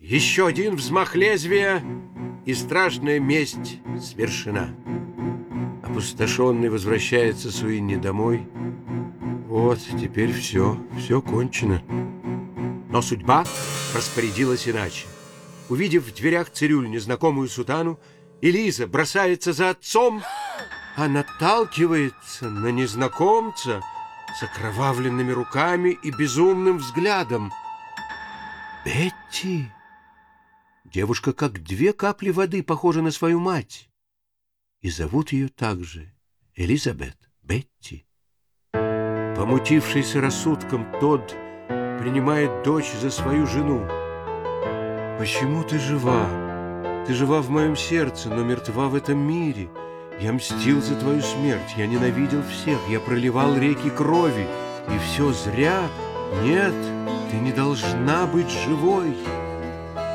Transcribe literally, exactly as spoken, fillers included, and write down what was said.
Еще один взмах лезвия, и страшная месть свершена. Опустошенный возвращается Суинни домой. Вот, теперь все, все кончено. Но судьба распорядилась иначе. Увидев в дверях цирюль незнакомую сутану, Элиза бросается за отцом, а наталкивается на незнакомца с окровавленными руками и безумным взглядом. Бетти! Девушка, как две капли воды, похожа на свою мать. И зовут ее также Элизабет, Бетти. Помутившийся рассудком, Тодд принимает дочь за свою жену. «Почему ты жива? Ты жива в моем сердце, но мертва в этом мире. Я мстил за твою смерть, я ненавидел всех, я проливал реки крови. И все зря? Нет, ты не должна быть живой!»